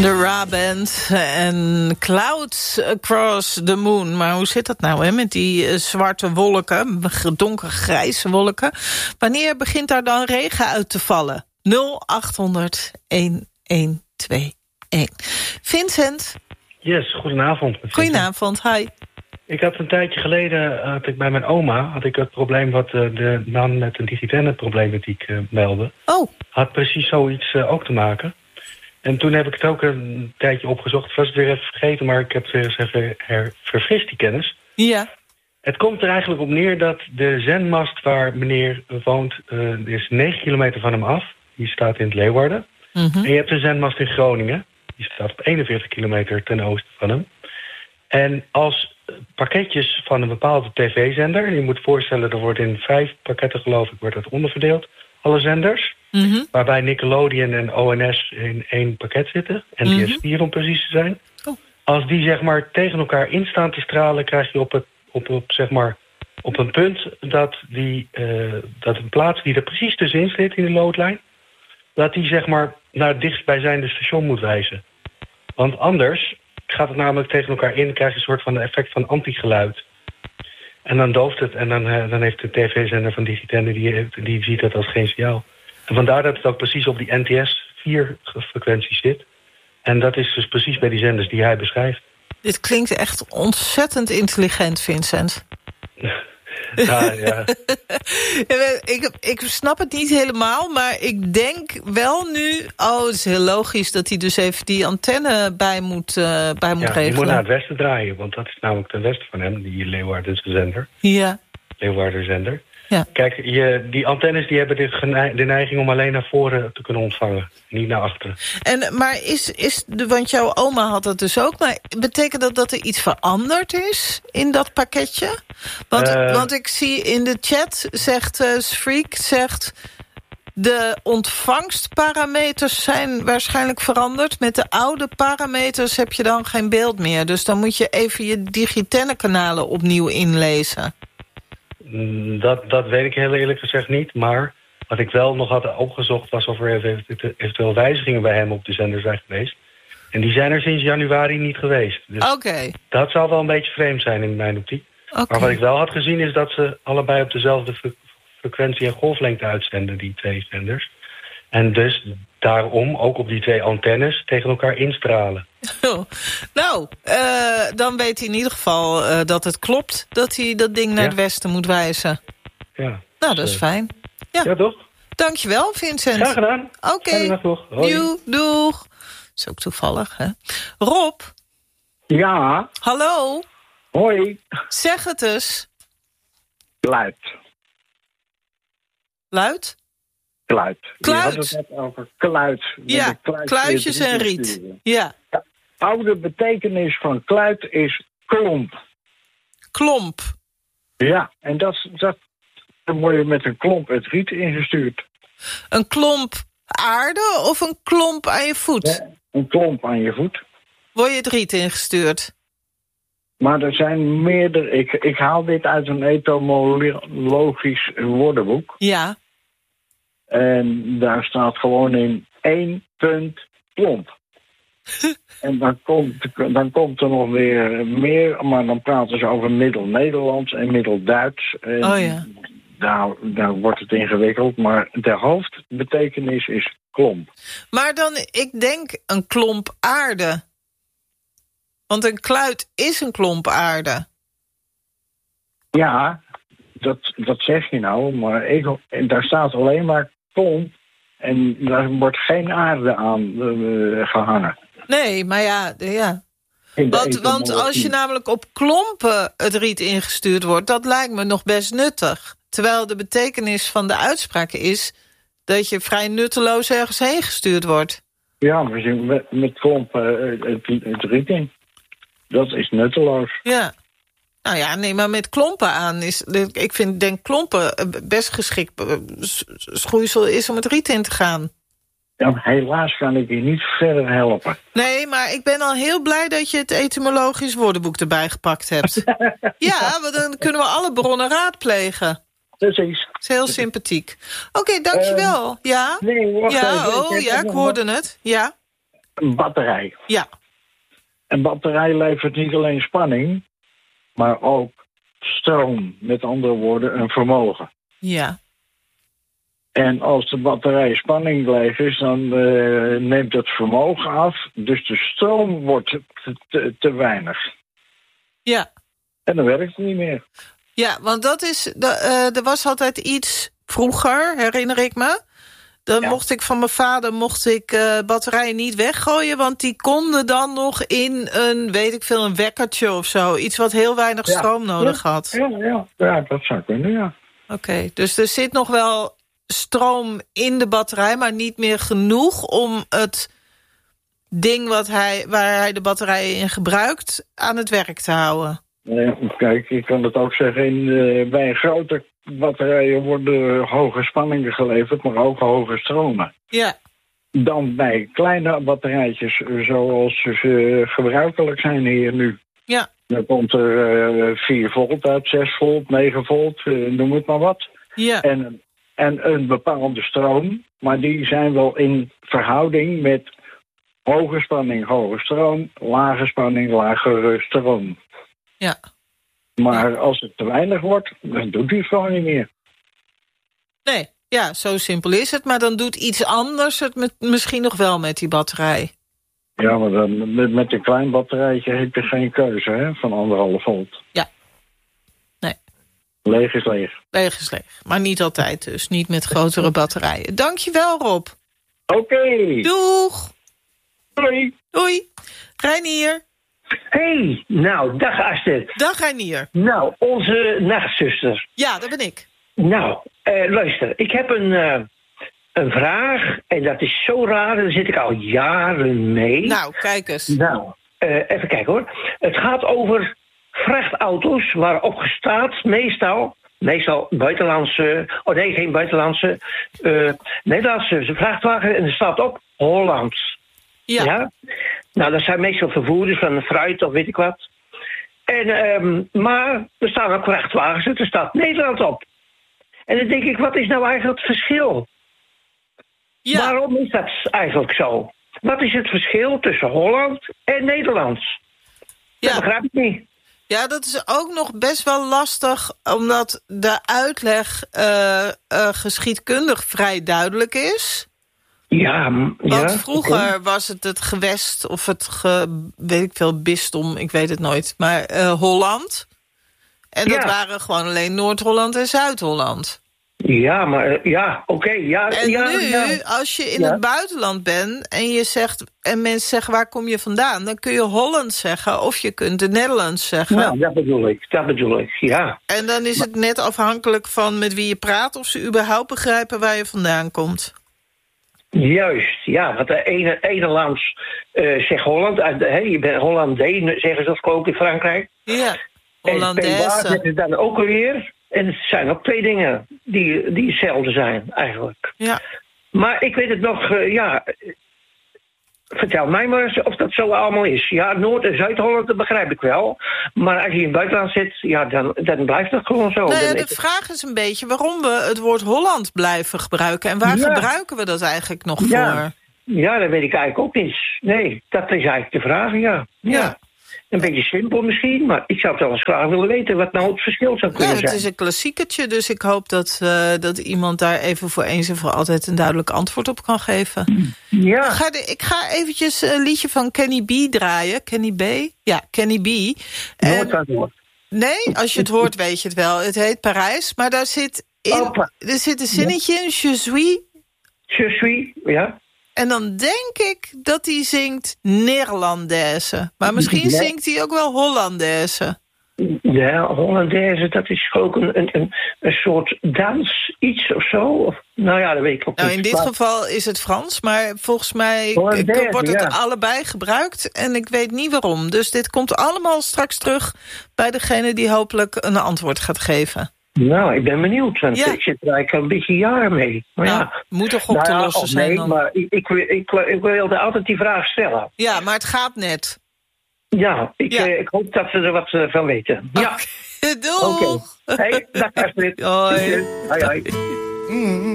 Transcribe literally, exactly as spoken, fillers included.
De Ra-band en Clouds Across the Moon. Maar hoe zit dat nou, hè, met die uh, zwarte wolken, donkergrijze wolken? Wanneer begint daar dan regen uit te vallen? nul acht honderd een een twee een. Vincent? Yes, goedenavond. Goedenavond, hi. Ik had een tijdje geleden, had ik bij mijn oma, had ik het probleem wat uh, de man met een digitale problematiek uh, meldde. Oh. Had precies zoiets uh, ook te maken. En toen heb ik het ook een tijdje opgezocht. Ik was het weer even vergeten, maar ik heb het weer eens even her- verfrist, die kennis. Ja. Het komt er eigenlijk op neer dat de zendmast waar meneer woont, uh, is negen kilometer van hem af. Die staat in het Leeuwarden. Mm-hmm. En je hebt een zendmast in Groningen. Die staat op eenenveertig kilometer ten oosten van hem. En als pakketjes van een bepaalde tv-zender, je moet voorstellen, er wordt in vijf pakketten, geloof ik, wordt dat onderverdeeld, alle zenders. Mm-hmm. Waarbij Nickelodeon en O N S in één pakket zitten. N T S vier mm-hmm. om precies te zijn. Oh. Als die zeg maar tegen elkaar instaan te stralen, krijg je op, het, op, op, zeg maar, op een punt dat, die, uh, dat een plaats die er precies tussenin zit in de loodlijn, dat die zeg maar naar het dichtstbijzijnde station moet wijzen. Want anders gaat het namelijk tegen elkaar in, krijg je een soort van effect van antigeluid. En dan dooft het en dan, uh, dan heeft de tv-zender van Digitenne, die, die ziet dat als geen signaal. En vandaar dat het ook precies op die N T S vier frequentie zit. En dat is dus precies bij die zenders die hij beschrijft. Dit klinkt echt ontzettend intelligent, Vincent. Ja, ja. ik, ik snap het niet helemaal, maar ik denk wel nu, oh, het is heel logisch dat hij dus even die antenne bij moet, uh, bij moet ja, regelen. Die moet naar het westen draaien, want dat is namelijk ten westen van hem, die Leeuwardense zender. Ja. Leeuwarden zender. Ja. Kijk, je, die antennes die hebben de, gene- de neiging om alleen naar voren te kunnen ontvangen, niet naar achteren. En, maar is, is de, want jouw oma had dat dus ook, maar betekent dat dat er iets veranderd is in dat pakketje? Want, uh, want ik zie in de chat, zegt uh, Sfreak, zegt de ontvangstparameters zijn waarschijnlijk veranderd. Met de oude parameters heb je dan geen beeld meer. Dus dan moet je even je digitenne kanalen opnieuw inlezen. Dat, dat weet ik heel eerlijk gezegd niet. Maar wat ik wel nog had opgezocht was of er eventueel wijzigingen bij hem op de zender zijn geweest. En die zijn er sinds januari niet geweest. Dus okay. Dat zou wel een beetje vreemd zijn in mijn optiek. Okay. Maar wat ik wel had gezien is dat ze allebei op dezelfde fre- frequentie en golflengte uitzenden, die twee zenders. En dus daarom ook op die twee antennes tegen elkaar instralen. Oh. Nou, uh, dan weet hij in ieder geval uh, dat het klopt dat hij dat ding naar ja. het westen moet wijzen. Ja. Nou, dat is fijn. Ja, ja toch? Dankjewel, Vincent. Graag gedaan. Oké. Okay. Doeg. Dat is ook toevallig, hè? Rob. Ja. Hallo. Hoi. Zeg het eens. Luid. Luid? Kluit. Kluit. Je had het net over kluit. Ja, kluitjes en riet. Ja. De oude betekenis van kluit is klomp. Klomp. Ja, en dat, dat dan word je met een klomp het riet ingestuurd. Een klomp aarde of een klomp aan je voet? Ja, een klomp aan je voet. Word je het riet ingestuurd? Maar er zijn meerdere... Ik, ik haal dit uit een etymologisch woordenboek. Ja. En daar staat gewoon in één punt klomp. En dan komt, dan komt er nog weer meer, maar dan praten ze over Middel-Nederlands en Middel-Duits. En oh ja. Daar, daar wordt het ingewikkeld, maar de hoofdbetekenis is klomp. Maar dan, ik denk een klomp aarde. Want een kluit is een klomp aarde. Ja, dat, dat zeg je nou, maar ik, daar staat alleen maar klomp en daar wordt geen aarde aan uh, gehangen. Nee, maar ja, ja. Want, want als je namelijk op klompen het riet ingestuurd wordt, dat lijkt me nog best nuttig. Terwijl de betekenis van de uitspraak is dat je vrij nutteloos ergens heen gestuurd wordt. Ja, met, met klompen het, het riet in. Dat is nutteloos. Ja. Nou ja, nee, maar met klompen aan is... Ik vind, denk klompen best geschikt schoeisel is om het riet in te gaan. Ja, helaas kan ik je niet verder helpen. Nee, maar ik ben al heel blij dat je het etymologisch woordenboek erbij gepakt hebt. Ja, want dan kunnen we alle bronnen raadplegen. Precies. Dat is heel sympathiek. Oké, okay, dankjewel. Uh, ja? Nee, wacht ja, even. oh, ja, ik hoorde het. Ja. een batterij. Ja. Een batterij levert niet alleen spanning, maar ook stroom. Met andere woorden, een vermogen. Ja. En als de batterij spanning leeg is, dan uh, neemt het vermogen af. Dus de stroom wordt te, te, te weinig. Ja. En dan werkt het niet meer. Ja, want dat is, uh, er was altijd iets vroeger, herinner ik me. Dan ja. mocht ik van mijn vader mocht ik uh, batterijen niet weggooien, want die konden dan nog in een, weet ik veel, een wekkertje of zo. Iets wat heel weinig ja. stroom nodig ja. had. Ja, ja. ja, dat zou kunnen, ja. Oké, okay, dus er zit nog wel stroom in de batterij, maar niet meer genoeg om het ding wat hij, waar hij de batterijen in gebruikt aan het werk te houden. Ja, kijk, ik kan het ook zeggen, in, uh, bij een grote batterijen worden hoge spanningen geleverd, maar ook hoge stromen. Ja. Dan bij kleine batterijtjes, zoals ze gebruikelijk zijn hier nu. Ja. Dan komt er uh, vier volt uit, zes volt, negen volt, uh, noem het maar wat. Ja. En, en een bepaalde stroom, maar die zijn wel in verhouding met hoge spanning, hoge stroom, lage spanning, lagere stroom. Ja. Maar als het te weinig wordt, dan doet hij het gewoon niet meer. Nee, ja, zo simpel is het. Maar dan doet iets anders het met, misschien nog wel met die batterij. Ja, maar dan, met, met een klein batterijtje heb je geen keuze, hè, van anderhalf volt. Ja. Nee. Leeg is leeg. Leeg is leeg. Maar niet altijd dus. Niet met grotere batterijen. Dankjewel, Rob. Oké. Okay. Doeg. Doei. Doei. Reinier. Hey, nou, dag Astrid. Dag Reinier. Nou, onze nachtzuster. Ja, dat ben ik. Nou, uh, luister, ik heb een, uh, een vraag en dat is zo raar, daar zit ik al jaren mee. Nou, kijk eens. Nou, uh, even kijken hoor. Het gaat over vrachtauto's waarop staat meestal, meestal buitenlandse, oh nee, geen buitenlandse, uh, Nederlandse vrachtwagen en er staat op Holland. Ja. ja. Nou, dat zijn meestal vervoerders van fruit of weet ik wat. En, um, maar er staan ook vrachtwagens en er staat Nederland op. En dan denk ik, wat is nou eigenlijk het verschil? Ja. Waarom is dat eigenlijk zo? Wat is het verschil tussen Holland en Nederlands? Ja. Dat begrijp ik niet. Ja, dat is ook nog best wel lastig, omdat de uitleg uh, uh, geschiedkundig vrij duidelijk is. Ja, Want ja, vroeger okay. was het het gewest of het, ge, weet ik veel, bisdom, ik weet het nooit, maar uh, Holland. En dat ja. waren gewoon alleen Noord-Holland en Zuid-Holland. Ja, maar uh, ja, oké. Okay, ja, en ja, nu, ja. als je in ja. het buitenland bent en je zegt en mensen zeggen waar kom je vandaan, dan kun je Holland zeggen of je kunt de Nederlands zeggen. Nou, dat bedoel ik, dat bedoel ik, ja. En dan is het net afhankelijk van met wie je praat of ze überhaupt begrijpen waar je vandaan komt. Juist, ja, want de ene, ene land uh, zegt Holland, uh, hey, je bent Hollandee, zeggen ze dat ook in Frankrijk. Ja, Hollandaise. En waar zeggen ze dan ook alweer. En het zijn ook twee dingen die, die hetzelfde zijn, eigenlijk. Ja. Maar ik weet het nog, uh, ja, vertel mij maar eens of dat zo allemaal is. Ja, Noord- en Zuid-Holland, dat begrijp ik wel. Maar als je in het buitenland zit, ja, dan, dan blijft het gewoon zo. Nou ja, de vraag is een beetje waarom we het woord Holland blijven gebruiken. En waar ja. gebruiken we dat eigenlijk nog ja. voor? Ja, dat weet ik eigenlijk ook niet. Nee, dat is eigenlijk de vraag, ja. ja. ja. Een beetje simpel misschien, maar ik zou het wel eens graag willen weten wat nou het verschil zou kunnen ja, zijn. Het is een klassieketje, dus ik hoop dat, uh, dat iemand daar even voor eens en voor altijd een duidelijk antwoord op kan geven. Ja. Ga de, ik ga eventjes een liedje van Kenny B draaien. Kenny B? Ja, Kenny B. En, Nooit hoor. Nee, als je het hoort weet je het wel. Het heet Parijs, maar daar zit, in, er zit een zinnetje in, je suis. Je suis, ja. En dan denk ik dat hij zingt Nederlandaise. Maar misschien ja. zingt hij ook wel Hollandaise. Ja, Hollandaise, dat is ook een, een, een soort dans, iets of zo. Of, nou ja, dat weet ik ook nou, niet. In dit maar... geval is het Frans, maar volgens mij wordt het ja. allebei gebruikt. En ik weet niet waarom. Dus dit komt allemaal straks terug bij degene die hopelijk een antwoord gaat geven. Nou, ik ben benieuwd, want ja. ik zit er eigenlijk een beetje jaren mee. Maar nou, ja, moet toch op te nou, lossen zijn nee, dan? maar ik, ik, ik, ik wilde altijd die vraag stellen. Ja, maar het gaat net. Ja, ik, ja. Uh, ik hoop dat ze er wat uh, van weten. Okay. Ja. Doeg! Oké. Okay. Hey, dag Astrid. Hoi. Hoi, hoi. Mm.